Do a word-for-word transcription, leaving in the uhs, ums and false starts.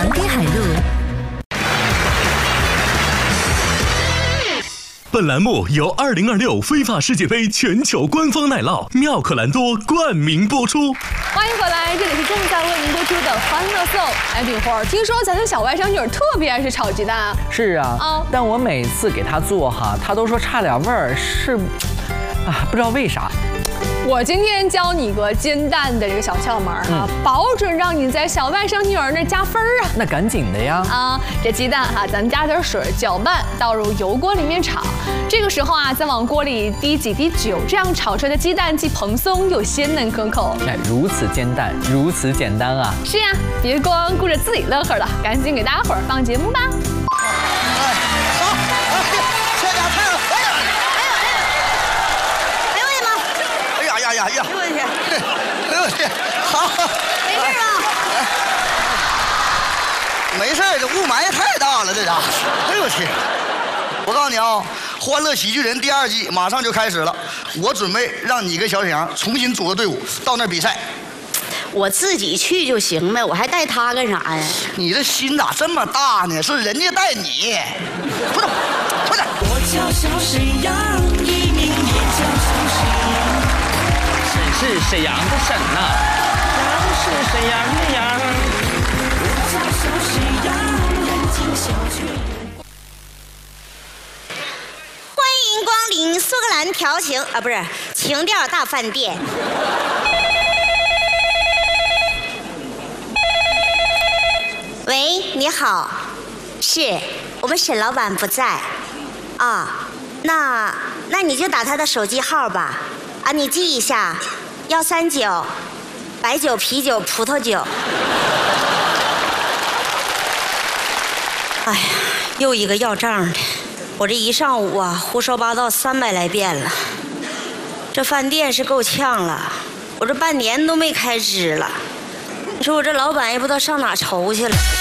长滨海路。 本栏目由二零二六非法世界杯全球官方奶酪妙可蓝多冠名播出。 欢迎回来，这里是正在为您播出的《欢乐颂》。哎，饼花，听说咱的小外甥女儿特别爱吃炒鸡蛋啊？ 是啊，啊，但我每次给她做哈，她都说差点味儿，是啊，不知道为啥。 我今天教你个煎蛋的这个小窍门啊，嗯、保准让你在小外甥女儿那加分啊！ 那赶紧的呀！ 啊，这鸡蛋哈、啊，咱们加点水搅拌，倒入油锅里面炒。这个时候啊，再往锅里滴几滴酒，这样炒出来的鸡蛋既蓬松又鲜嫩可口。 哎，如此煎蛋，如此简单啊！ 是呀，别光顾着自己乐呵了，赶紧给大家伙儿放节目吧。 哎，好，这俩太了，哎呀！哎呀呀！哎呦我去！哎呦我去！好， 没事吧？ 没事，这雾霾也太大了，这家伙！哎呦我去！我告诉你啊，《欢乐喜剧人》第二季马上就开始了，我准备让你跟小沈阳重新组个队伍，到那儿比赛。 我自己去就行呗，我还带他干啥呀？ 你这心咋这么大呢？是人家带你，快点，快点！ 我叫小沈阳，艺名也叫小沈阳。 沈是沈阳的沈呐、啊，阳是沈阳的阳。 我叫小沈阳，人情小却。 欢迎光临苏格兰调情啊，不是情调大饭店。喂，你好，是我们沈老板不在，啊，那那你就打他的手机号吧，啊，你记一下，幺三九，白酒、啤酒、葡萄酒。哎呀，又一个要账的，我这一上午啊，胡说八道三百来遍了，这饭店是够呛了，我这半年都没开支了。你说我这老板也不知道上哪筹去了。